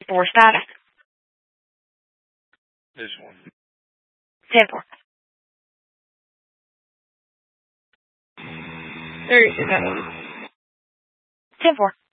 10-4 status. This one. 10-4. There you go. 10-4.